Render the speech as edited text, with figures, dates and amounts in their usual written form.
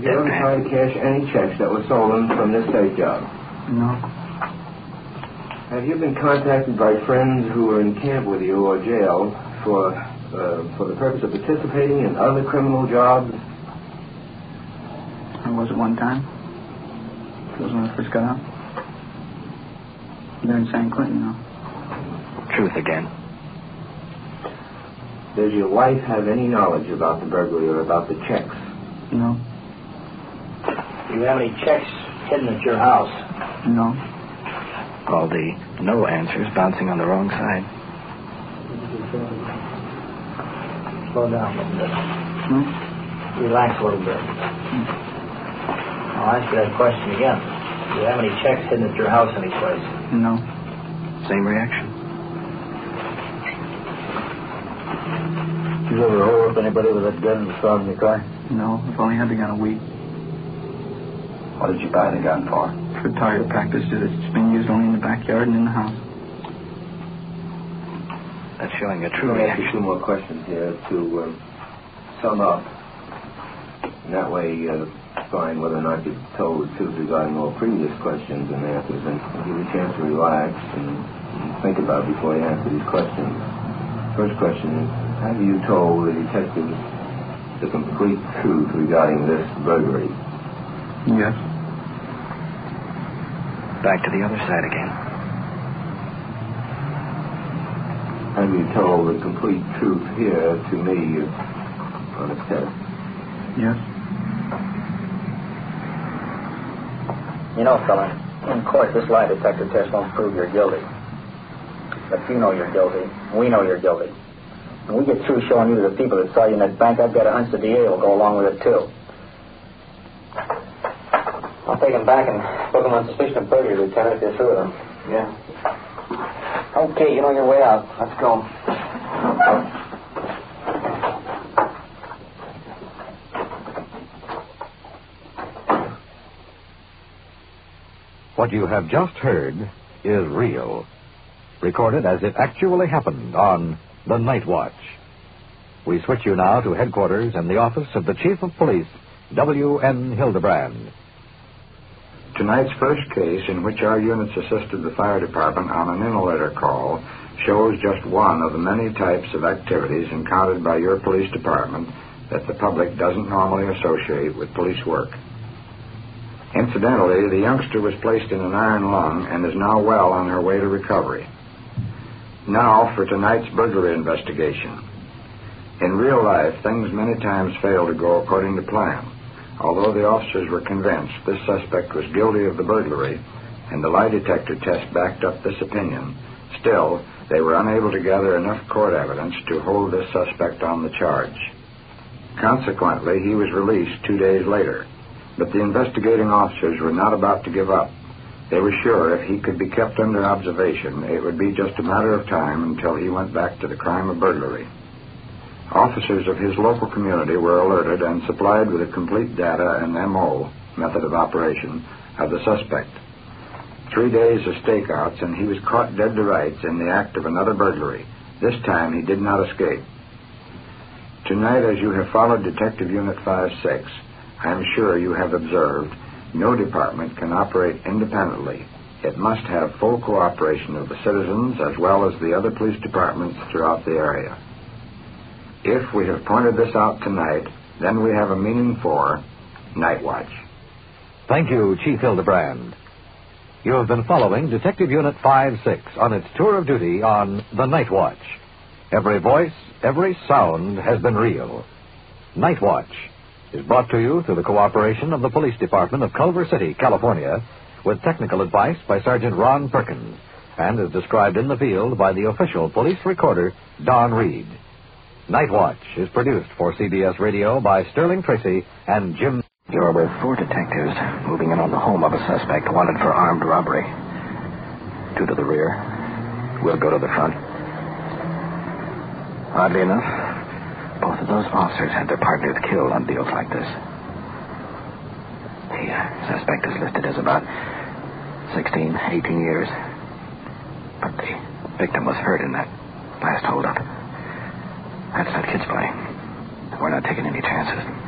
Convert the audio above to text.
Did you ever try to cash any checks that were stolen from this safe job? No. Have you been contacted by friends who were in camp with you or jail for the purpose of participating in other criminal jobs? I was at one time. That was when I first got out. They're in San Quentin now. Truth again. Does your wife have any knowledge about the burglary or about the checks? No. Do you have any checks hidden at your house? No. All the no answers bouncing on the wrong side. Slow down a little bit. Relax a little bit. I'll ask you that question again. Do you have any checks hidden at your house anyplace? No. Same reaction. Did you ever hold up anybody with a gun in the front of your car? No. I've only had the gun a week. What did you buy the gun for? For target practice. It's been used only in the backyard and in the house. That's showing a true Let me ask you reaction. two more questions here to sum up. And that way find whether or not you've told the truth regarding all previous questions and answers, and give you a chance to relax and think about it before you answer these questions. First question is, have you told the detectives the complete truth regarding this burglary? Yes. Back to the other side again. Have you told the complete truth here to me on a test? Yes. You know, fella, in court, this lie detector test won't prove you're guilty. But you know you're guilty. We know you're guilty. When we get through showing you to the people that saw you in that bank, I've got a hunch the DA will go along with it, too. I'll take him back and book him on suspicion of burglary, Lieutenant, if you're through with him. Yeah. Okay, you know your way out. Let's go. What you have just heard is real, recorded as it actually happened on The Night Watch. We switch you now to headquarters and the office of the Chief of Police, W.N. Hildebrand. Tonight's first case, in which our units assisted the fire department on an in-letter call, shows just one of the many types of activities encountered by your police department that the public doesn't normally associate with police work. Incidentally, the youngster was placed in an iron lung and is now well on her way to recovery. Now for tonight's burglary investigation. In real life, things many times fail to go according to plan. Although the officers were convinced this suspect was guilty of the burglary, and the lie detector test backed up this opinion, still, they were unable to gather enough court evidence to hold this suspect on the charge. Consequently, he was released 2 days later. But the investigating officers were not about to give up. They were sure if he could be kept under observation, it would be just a matter of time until he went back to the crime of burglary. Officers of his local community were alerted and supplied with a complete data and MO, method of operation, of the suspect. 3 days of stakeouts, and he was caught dead to rights in the act of another burglary. This time he did not escape. Tonight, as you have followed Detective Unit 5-6, I am sure you have observed no department can operate independently. It must have full cooperation of the citizens as well as the other police departments throughout the area. If we have pointed this out tonight, then we have a meaning for Night Watch. Thank you, Chief Hildebrand. You have been following Detective Unit 5-6 on its tour of duty on The Night Watch. Every voice, every sound has been real. Night Watch is brought to you through the cooperation of the Police Department of Culver City, California, with technical advice by Sergeant Ron Perkins, and is described in the field by the official police recorder, Don Reed. Night Watch is produced for CBS Radio by Sterling Tracy and Jim. You're with 4 detectives moving in on the home of a suspect wanted for armed robbery. 2 to the rear. We'll go to the front. Oddly enough, both of those officers had their partners killed on deals like this. The suspect is listed as about 16, 18 years. But the victim was hurt in that last holdup. That's not kids' play. We're not taking any chances.